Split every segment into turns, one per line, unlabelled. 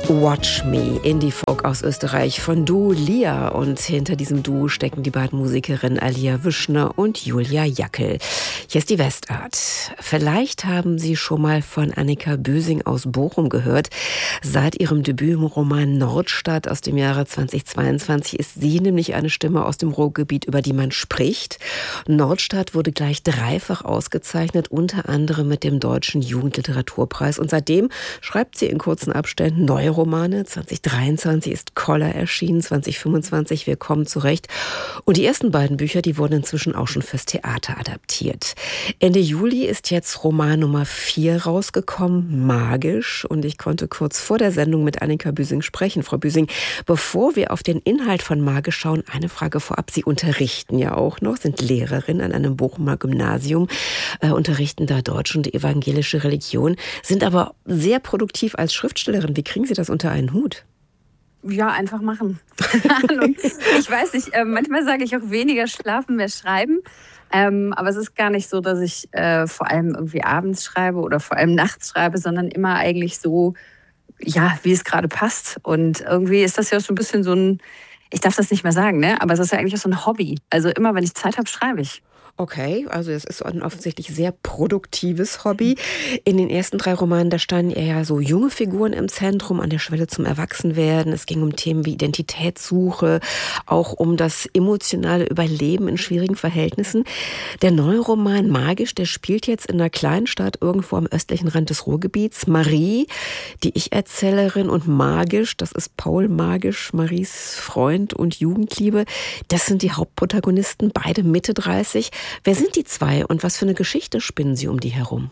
Watch Me, Indie-Folk aus Österreich von Duo Lia. Und hinter diesem Duo stecken die beiden Musikerinnen Alia Wischner und Julia Jackel. Hier ist die Westart. Vielleicht haben Sie schon mal von Annika Büsing aus Bochum gehört. Seit ihrem Debüt im Roman Nordstadt aus dem Jahre 2022 ist sie nämlich eine Stimme aus dem Ruhrgebiet, über die man spricht. Nordstadt wurde gleich dreifach ausgezeichnet, unter anderem mit dem Deutschen Jugendliteraturpreis. Und seitdem schreibt sie in kurzen Abständen neue Romane. 2023 ist Koller erschienen, 2025 Wir kommen zurecht. Und die ersten beiden Bücher, die wurden inzwischen auch schon fürs Theater adaptiert. Ende Juli ist jetzt Roman Nummer 4 rausgekommen, Magisch. Und ich konnte kurz vor der Sendung mit Annika Büsing sprechen. Frau Büsing, bevor wir auf den Inhalt von Magisch schauen, eine Frage vorab. Sie unterrichten ja auch noch, sind Lehrerin an einem Bochumer Gymnasium, unterrichten da Deutsch und evangelische Religion, sind aber sehr produktiv als Schriftstellerin. Wie kriegen Sie das unter einen Hut?
Ja, einfach machen. Ich weiß nicht, manchmal sage ich auch weniger schlafen, mehr schreiben. Aber es ist gar nicht so, dass ich vor allem irgendwie abends schreibe oder vor allem nachts schreibe, sondern immer eigentlich so, ja, wie es gerade passt. Und irgendwie ist das ja so ein bisschen so ein, ich darf das nicht mehr sagen, ne? Aber es ist ja eigentlich auch so ein Hobby. Also immer, wenn ich Zeit habe, schreibe ich.
Okay, also es ist ein offensichtlich sehr produktives Hobby. In den ersten 3 Romanen, da standen eher ja so junge Figuren im Zentrum, an der Schwelle zum Erwachsenwerden. Es ging um Themen wie Identitätssuche, auch um das emotionale Überleben in schwierigen Verhältnissen. Der neue Roman Magisch, der spielt jetzt in einer kleinen Stadt irgendwo am östlichen Rand des Ruhrgebiets. Marie, die Ich-Erzählerin, und Magisch, das ist Paul Magisch, Maries Freund und Jugendliebe. Das sind die Hauptprotagonisten, beide Mitte 30. Wer sind die zwei und was für eine Geschichte spinnen sie um die herum?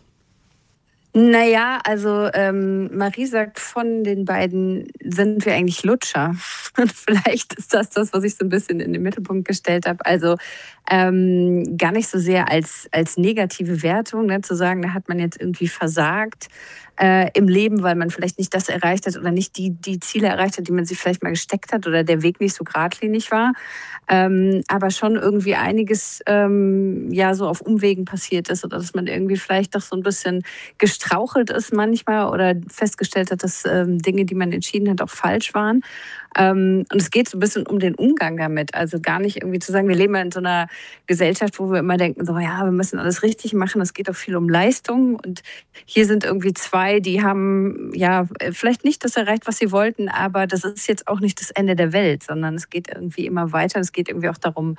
Naja, also Marie sagt, von den beiden sind wir eigentlich Lutscher. Und vielleicht ist das, was ich so ein bisschen in den Mittelpunkt gestellt habe. Also gar nicht so sehr als negative Wertung, ne, zu sagen, da hat man jetzt irgendwie versagt im Leben, weil man vielleicht nicht das erreicht hat oder nicht die Ziele erreicht hat, die man sich vielleicht mal gesteckt hat oder der Weg nicht so geradlinig war. Aber schon irgendwie einiges ja so auf Umwegen passiert ist oder dass man irgendwie vielleicht doch so ein bisschen gestrauchelt ist manchmal oder festgestellt hat, dass Dinge, die man entschieden hat, auch falsch waren. Und es geht so ein bisschen um den Umgang damit. Also gar nicht irgendwie zu sagen, wir leben ja in so einer Gesellschaft, wo wir immer denken, so ja, wir müssen alles richtig machen. Es geht auch viel um Leistung. Und hier sind irgendwie zwei, die haben ja vielleicht nicht das erreicht, was sie wollten, aber das ist jetzt auch nicht das Ende der Welt, sondern es geht irgendwie immer weiter. Es geht irgendwie auch darum,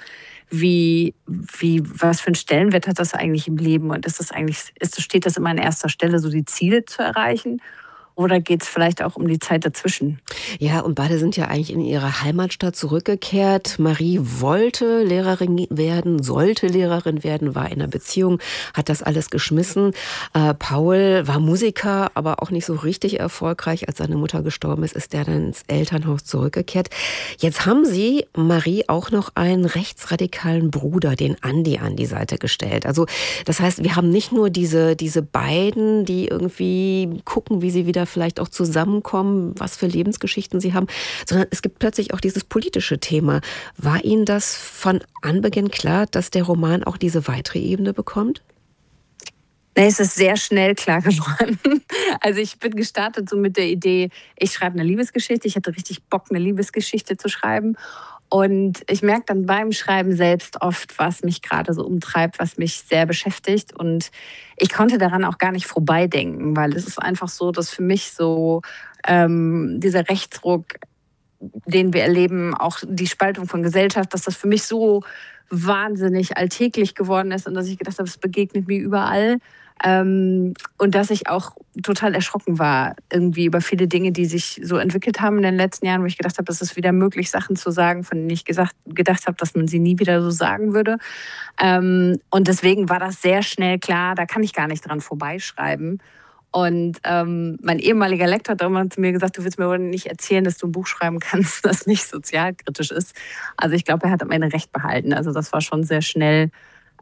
was für einen Stellenwert hat das eigentlich im Leben und steht das immer an erster Stelle, so die Ziele zu erreichen? Oder geht es vielleicht auch um die Zeit dazwischen?
Ja, und beide sind ja eigentlich in ihre Heimatstadt zurückgekehrt. Marie wollte Lehrerin werden, sollte Lehrerin werden, war in einer Beziehung, hat das alles geschmissen. Paul war Musiker, aber auch nicht so richtig erfolgreich. Als seine Mutter gestorben ist der dann ins Elternhaus zurückgekehrt. Jetzt haben sie, Marie, auch noch einen rechtsradikalen Bruder, den Andi, an die Seite gestellt. Also das heißt, wir haben nicht nur diese beiden, die irgendwie gucken, wie sie wieder vielleicht auch zusammenkommen, was für Lebensgeschichten sie haben, sondern es gibt plötzlich auch dieses politische Thema. War Ihnen das von Anbeginn klar, dass der Roman auch diese weitere Ebene bekommt?
Nee, es ist sehr schnell klar geworden. Also ich bin gestartet so mit der Idee, ich schreibe eine Liebesgeschichte. Ich hatte richtig Bock, eine Liebesgeschichte zu schreiben. Und ich merke dann beim Schreiben selbst oft, was mich gerade so umtreibt, was mich sehr beschäftigt. Und ich konnte daran auch gar nicht vorbeidenken, weil es ist einfach so, dass für mich so dieser Rechtsruck, den wir erleben, auch die Spaltung von Gesellschaft, dass das für mich so wahnsinnig alltäglich geworden ist und dass ich gedacht habe, es begegnet mir überall. Und dass ich auch total erschrocken war irgendwie über viele Dinge, die sich so entwickelt haben in den letzten Jahren, wo ich gedacht habe, es ist wieder möglich, Sachen zu sagen, von denen ich gedacht habe, dass man sie nie wieder so sagen würde. Und deswegen war das sehr schnell klar, da kann ich gar nicht dran vorbeischreiben. Und mein ehemaliger Lektor hat irgendwann zu mir gesagt, du willst mir wohl nicht erzählen, dass du ein Buch schreiben kannst, das nicht sozialkritisch ist. Also ich glaube, er hat am Ende recht behalten. Also das war schon sehr schnell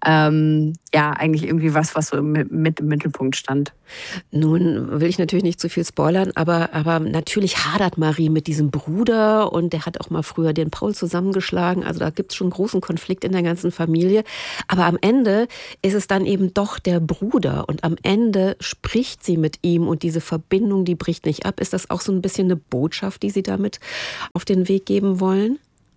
ja, eigentlich irgendwie was so mit im Mittelpunkt stand.
Nun will ich natürlich nicht zu viel spoilern, aber natürlich hadert Marie mit diesem Bruder und der hat auch mal früher den Paul zusammengeschlagen. Also da gibt es schon einen großen Konflikt in der ganzen Familie. Aber am Ende ist es dann eben doch der Bruder und am Ende spricht sie mit ihm und diese Verbindung, die bricht nicht ab. Ist das auch so ein bisschen eine Botschaft, die Sie damit auf den Weg geben wollen?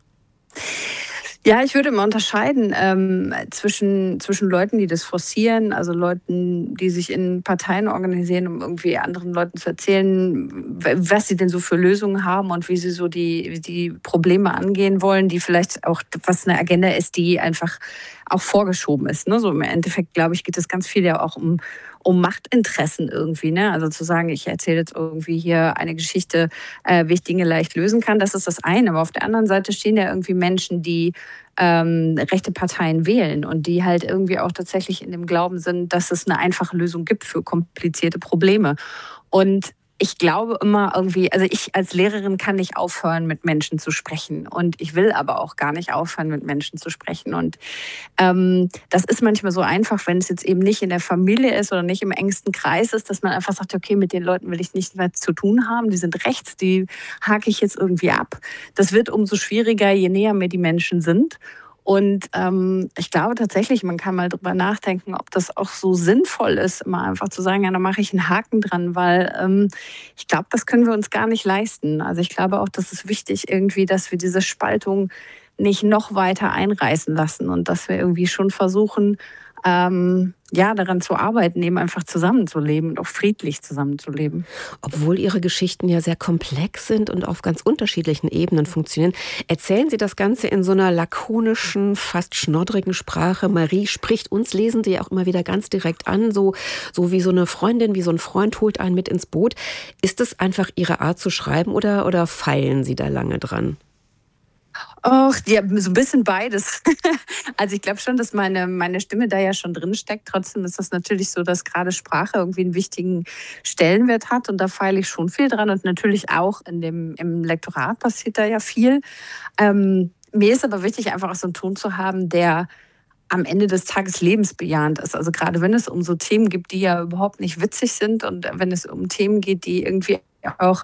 Ja, ich würde mal unterscheiden zwischen Leuten, die das forcieren, also Leuten, die sich in Parteien organisieren, um irgendwie anderen Leuten zu erzählen, was sie denn so für Lösungen haben und wie sie so die Probleme angehen wollen, die vielleicht auch, was eine Agenda ist, die einfach auch vorgeschoben ist. Ne? So im Endeffekt, glaube ich, geht es ganz viel ja auch um Machtinteressen irgendwie. Ne? Also zu sagen, ich erzähle jetzt irgendwie hier eine Geschichte, wie ich Dinge leicht lösen kann, das ist das eine. Aber auf der anderen Seite stehen ja irgendwie Menschen, die rechte Parteien wählen und die halt irgendwie auch tatsächlich in dem Glauben sind, dass es eine einfache Lösung gibt für komplizierte Probleme. Und ich glaube immer irgendwie, also ich als Lehrerin kann nicht aufhören, mit Menschen zu sprechen. Und ich will aber auch gar nicht aufhören, mit Menschen zu sprechen. Und das ist manchmal so einfach, wenn es jetzt eben nicht in der Familie ist oder nicht im engsten Kreis ist, dass man einfach sagt, okay, mit den Leuten will ich nicht mehr zu tun haben. Die sind rechts, die hake ich jetzt irgendwie ab. Das wird umso schwieriger, je näher mir die Menschen sind. Und ich glaube tatsächlich, man kann mal drüber nachdenken, ob das auch so sinnvoll ist, immer einfach zu sagen, ja, da mache ich einen Haken dran, weil ich glaube, das können wir uns gar nicht leisten. Also ich glaube auch, das ist wichtig irgendwie, dass wir diese Spaltung nicht noch weiter einreißen lassen und dass wir irgendwie schon versuchen, ja, daran zu arbeiten, eben einfach zusammenzuleben und auch friedlich zusammenzuleben.
Obwohl Ihre Geschichten ja sehr komplex sind und auf ganz unterschiedlichen Ebenen funktionieren, erzählen Sie das Ganze in so einer lakonischen, fast schnoddrigen Sprache. Marie spricht uns Lesende ja auch immer wieder ganz direkt an, so wie so eine Freundin, wie so ein Freund holt einen mit ins Boot. Ist das einfach Ihre Art zu schreiben oder feilen Sie da lange dran?
Och, ja, so ein bisschen beides. Also ich glaube schon, dass meine Stimme da ja schon drin steckt. Trotzdem ist das natürlich so, dass gerade Sprache irgendwie einen wichtigen Stellenwert hat und da feile ich schon viel dran und natürlich auch im Lektorat passiert da ja viel. Mir ist aber wichtig, einfach auch so einen Ton zu haben, der am Ende des Tages lebensbejahend ist. Also gerade wenn es um so Themen gibt, die ja überhaupt nicht witzig sind und wenn es um Themen geht, die irgendwie auch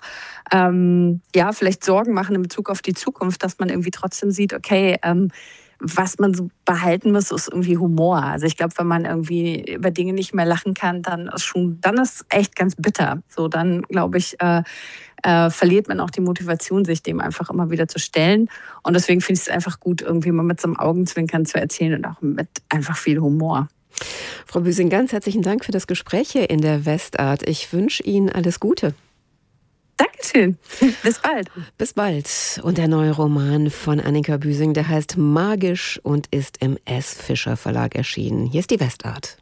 ja, vielleicht Sorgen machen in Bezug auf die Zukunft, dass man irgendwie trotzdem sieht, okay, was man so behalten muss, ist irgendwie Humor. Also ich glaube, wenn man irgendwie über Dinge nicht mehr lachen kann, dann ist echt ganz bitter. So, dann glaube ich, verliert man auch die Motivation, sich dem einfach immer wieder zu stellen. Und deswegen finde ich es einfach gut, irgendwie mal mit so einem Augenzwinkern zu erzählen und auch mit einfach viel Humor.
Frau Büsing, ganz herzlichen Dank für das Gespräch hier in der Westart. Ich wünsche Ihnen alles Gute.
Dankeschön. Bis bald.
Bis bald. Und der neue Roman von Annika Büsing, der heißt Magisch und ist im S. Fischer Verlag erschienen. Hier ist die Westart.